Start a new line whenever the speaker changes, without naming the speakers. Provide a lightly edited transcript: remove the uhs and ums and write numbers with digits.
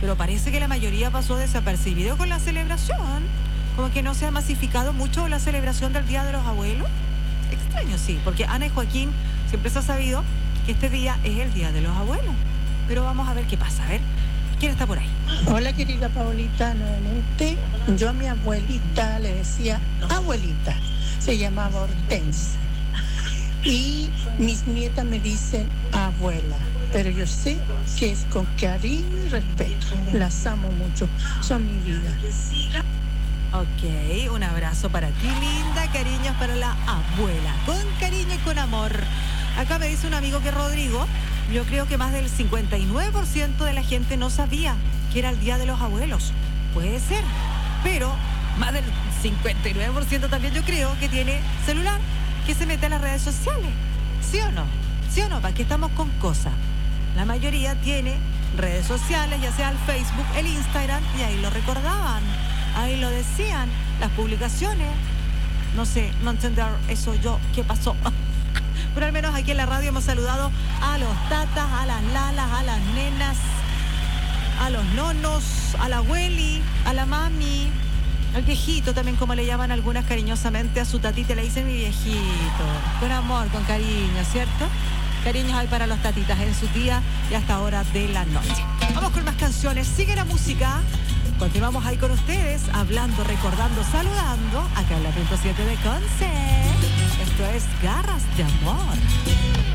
pero parece que la mayoría pasó desapercibido con la celebración. Como que no se ha masificado mucho la celebración del Día de los Abuelos. Extraño, sí, porque Ana y Joaquín siempre se ha sabido que este día es el Día de los Abuelos. Pero vamos a ver qué pasa, a ver, ¿quién está por ahí?
Hola querida Paulita, nuevamente. Yo a mi abuelita le decía abuelita, se llamaba Hortensia. Y mis nietas me dicen abuela, pero yo sé que es con cariño y respeto. Las amo mucho, son mi vida.
Ok, un abrazo para ti, linda, cariños para la abuela, con cariño y con amor. Acá me dice un amigo que Rodrigo, yo creo que más del 59% de la gente no sabía que era el Día de los Abuelos. Puede ser, pero más del 59% también yo creo que tiene celular, que se mete a las redes sociales. ¿Sí o no? ¿Sí o no? ¿Para qué estamos con cosas? La mayoría tiene redes sociales, ya sea el Facebook, el Instagram, y ahí lo recordaban, ahí lo decían, las publicaciones. No sé, no entender eso yo, ¿qué pasó? Pero al menos aquí en la radio hemos saludado a los tatas, a las lalas, a las nenas, a los nonos, a la abueli, a la mami, al viejito también, como le llaman algunas cariñosamente, a su tatita le dicen mi viejito, con amor, con cariño, ¿cierto? Cariños hay para los tatitas en su día y hasta hora de la noche. Vamos con más canciones, sigue la música. Continuamos ahí con ustedes, hablando, recordando, saludando, acá en la 107 de Conce. Esto es Garras de Amor.